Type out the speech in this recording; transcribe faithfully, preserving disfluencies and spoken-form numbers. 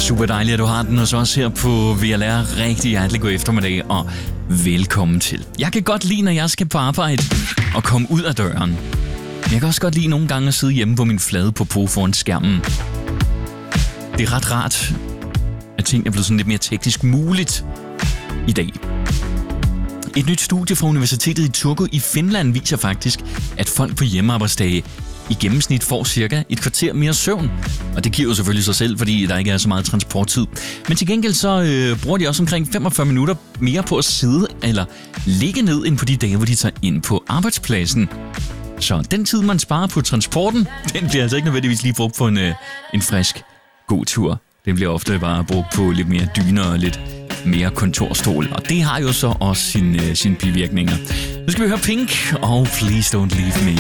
Super dejligt, at du har den hos os her på V L R. Rigtig hjertelig god eftermiddag og velkommen til. Jeg kan godt lide, når jeg skal på arbejde og komme ud af døren. Jeg kan også godt lide nogle gange at sidde hjemme på min flade popo foran skærmen. Det er ret rart, at ting er blevet sådan lidt mere teknisk muligt i dag. Et nyt studie fra Universitetet i Turku i Finland viser faktisk, at folk på hjemmearbejdsdage i gennemsnit får cirka et kvarter mere søvn. Og det giver jo selvfølgelig sig selv, fordi der ikke er så meget transporttid. Men til gengæld så øh, bruger de også omkring femogfyrre minutter mere på at sidde eller ligge ned, end på de dage, hvor de tager ind på arbejdspladsen. Så den tid, man sparer på transporten, den bliver altså ikke nødvendigvis lige brugt på en, øh, en frisk, god tur. Den bliver ofte bare brugt på lidt mere dyner og lidt mere kontorstol. Og det har jo så også sine, øh, sine bivirkninger. Nu skal vi høre Pink og Please Don't Leave Me.